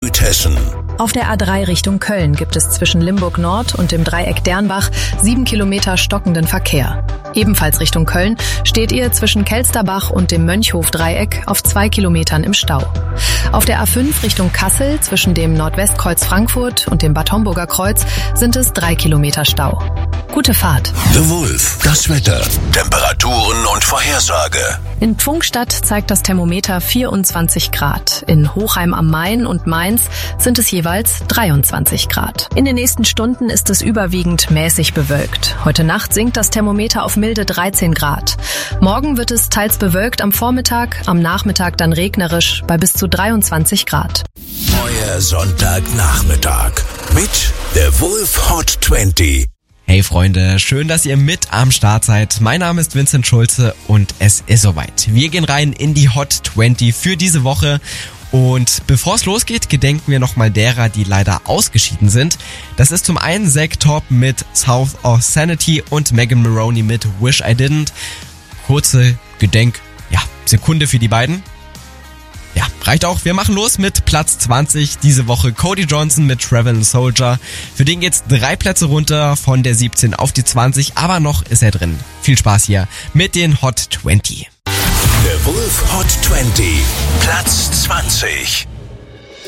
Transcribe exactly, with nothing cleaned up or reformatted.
Südhessen. Auf der A drei Richtung Köln gibt es zwischen Limburg Nord und dem Dreieck Dernbach sieben Kilometer stockenden Verkehr. Ebenfalls Richtung Köln steht ihr zwischen Kelsterbach und dem Mönchhof-Dreieck auf zwei Kilometern im Stau. Auf der A fünf Richtung Kassel zwischen dem Nordwestkreuz Frankfurt und dem Bad Homburger Kreuz sind es drei Kilometer Stau. Gute Fahrt. The Wolf, das Wetter, Temperaturen und Vorhersage. In Pfungstadt zeigt das Thermometer vierundzwanzig Grad. In Hochheim am Main und Mainz sind es jeweils dreiundzwanzig Grad. In den nächsten Stunden ist es überwiegend mäßig bewölkt. Heute Nacht sinkt das Thermometer auf milde dreizehn Grad. Morgen wird es teils bewölkt am Vormittag, am Nachmittag dann regnerisch bei bis zu dreiundzwanzig Grad. Neuer Sonntagnachmittag mit The Wolf Hot zwanzig. Hey Freunde, schön, dass ihr mit am Start seid. Mein Name ist Vincent Schulze und es ist soweit. Wir gehen rein in die Hot zwanzig für diese Woche. Und bevor es losgeht, gedenken wir nochmal derer, die leider ausgeschieden sind. Das ist zum einen Zach Top mit South of Sanity und Megan Maroney mit Wish I Didn't. Kurze Gedenk, ja, Sekunde für die beiden. Ja, reicht auch. Wir machen los mit Platz zwanzig diese Woche. Cody Johnson mit Travelin' Soldier. Für den geht's drei Plätze runter von der siebzehn auf die zwanzig, aber noch ist er drin. Viel Spaß hier mit den Hot zwanzig. The Wolf Hot zwanzig, Platz zwanzig.